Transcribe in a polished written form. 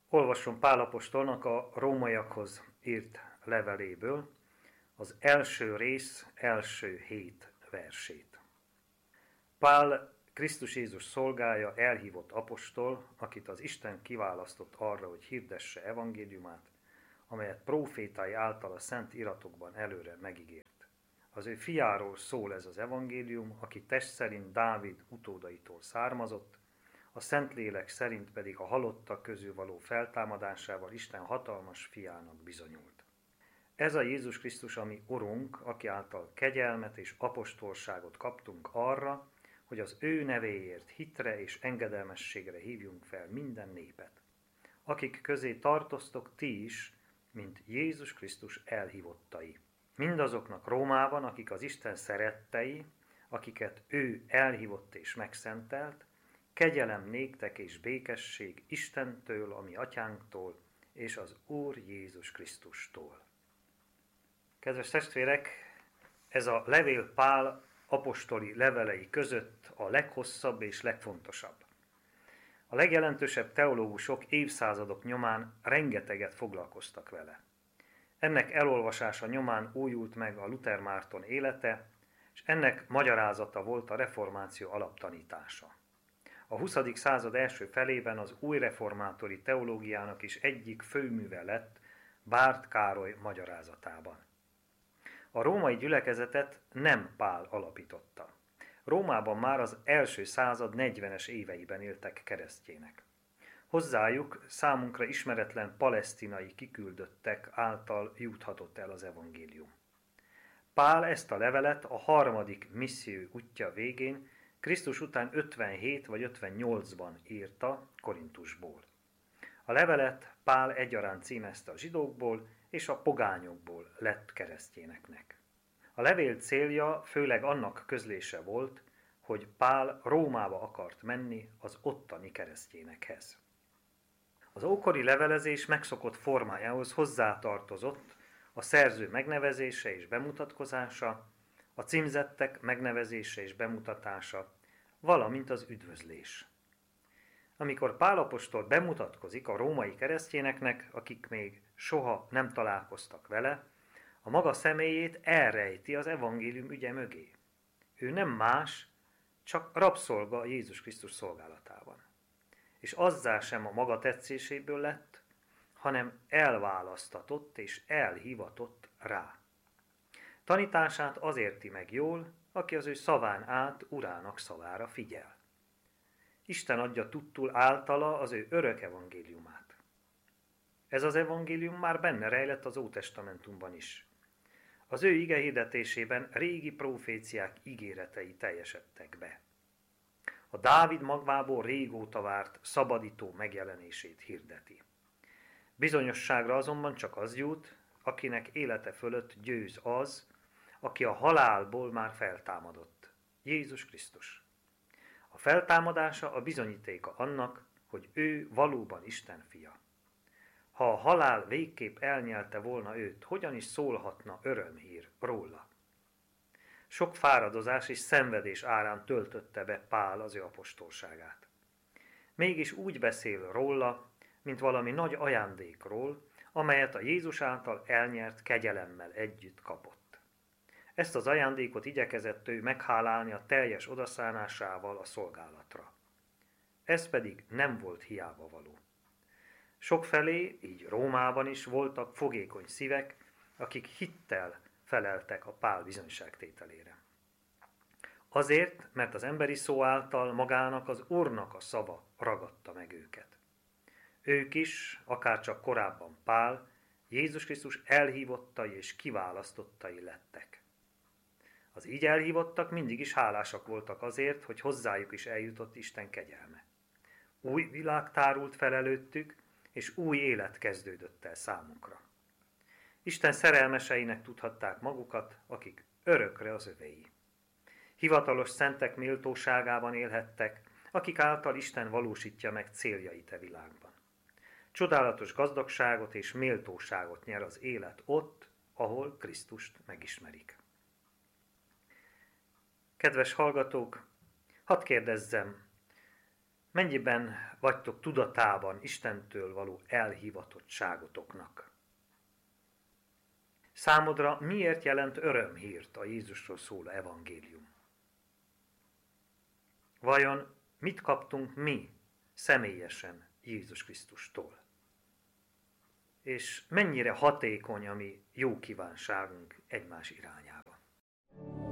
Olvasom Pál apostolnak a rómaiakhoz írt leveléből az első rész első 7 versét. Pál Krisztus Jézus szolgája, elhívott apostol, akit az Isten kiválasztott arra, hogy hirdesse evangéliumát, amelyet prófétái által a szent iratokban előre megígért. Az ő fiáról szól ez az evangélium, aki test szerint Dávid utódaitól származott, a Szentlélek szerint pedig a halottak közül való feltámadásával Isten hatalmas fiának bizonyult. Ez a Jézus Krisztus, ami Urunk, aki által kegyelmet és apostolságot kaptunk arra, hogy az ő nevéért hitre és engedelmességre hívjunk fel minden népet, akik közé tartoztok ti is, mint Jézus Krisztus elhívottai. Mindazoknak Rómában, akik az Isten szerettei, akiket ő elhívott és megszentelt, kegyelem néktek és békesség Istentől, a mi atyánktól, és az Úr Jézus Krisztustól. Kedves testvérek, ez a levél Pál apostoli levelei között a leghosszabb és legfontosabb. A legjelentősebb teológusok évszázadok nyomán rengeteget foglalkoztak vele. Ennek elolvasása nyomán újult meg a Luther Márton élete, és ennek magyarázata volt a reformáció alaptanítása. A 20. század első felében az új reformátori teológiának is egyik főműve lett Bárd Károly magyarázatában. A római gyülekezetet nem Pál alapította. Rómában már az első század 40-es éveiben éltek keresztjének. Hozzájuk számunkra ismeretlen palesztinai kiküldöttek által juthatott el az evangélium. Pál ezt a levelet a harmadik misszió útja végén, Krisztus után 57 vagy 58-ban írta Korintusból. A levelet Pál egyaránt címezte a zsidókból és a pogányokból lett keresztjéneknek. A levél célja főleg annak közlése volt, hogy Pál Rómába akart menni az ottani keresztjénekhez. Az ókori levelezés megszokott formájához hozzátartozott a szerző megnevezése és bemutatkozása, a címzettek megnevezése és bemutatása, valamint az üdvözlés. Amikor Pál apostol bemutatkozik a római keresztjéneknek, akik még soha nem találkoztak vele, a maga személyét elrejti az evangélium ügye mögé. Ő nem más, csak rabszolga Jézus Krisztus szolgálatában. És azzá sem a maga tetszéséből lett, hanem elválasztatott és elhivatott rá. Tanítását az érti meg jól, aki az ő szaván át urának szavára figyel. Isten adja tudtul általa az ő örök evangéliumát. Ez az evangélium már benne rejlett az Ótestamentumban is. Az ő ige hirdetésében régi proféciák ígéretei teljesedtek be. A Dávid magvából régóta várt szabadító megjelenését hirdeti. Bizonyosságra azonban csak az jut, akinek élete fölött győz az, aki a halálból már feltámadott, Jézus Krisztus. A feltámadása a bizonyítéka annak, hogy ő valóban Isten fia. Ha a halál végképp elnyelte volna őt, hogyan is szólhatna örömhír róla? Sok fáradozás és szenvedés árán töltötte be Pál az ő apostolságát. Mégis úgy beszél róla, mint valami nagy ajándékról, amelyet a Jézus által elnyert kegyelemmel együtt kapott. Ezt az ajándékot igyekezett ő meghálálni a teljes odaszánásával a szolgálatra. Ez pedig nem volt hiába való. Sokfelé, így Rómában is voltak fogékony szívek, akik hittel feleltek a Pál bizonyságtételére. Azért, mert az emberi szó által magának az Úrnak a szava ragadta meg őket. Ők is, akárcsak korábban Pál, Jézus Krisztus elhívottai és kiválasztottai lettek. Az így elhívottak mindig is hálásak voltak azért, hogy hozzájuk is eljutott Isten kegyelme. Új világ tárult fel előttük, és új élet kezdődött el számukra. Isten szerelmeseinek tudhatták magukat, akik örökre az övéi. Hivatalos szentek méltóságában élhettek, akik által Isten valósítja meg céljait e világban. Csodálatos gazdagságot és méltóságot nyer az élet ott, ahol Krisztust megismerik. Kedves hallgatók, hadd kérdezzem, Mennyiben vagytok tudatában Istentől való elhivatottságotoknak? Számodra miért jelent örömhírt a Jézusról szóló evangélium? Vajon mit kaptunk mi személyesen Jézus Krisztustól? És mennyire hatékony a mi jó kívánságunk egymás irányába?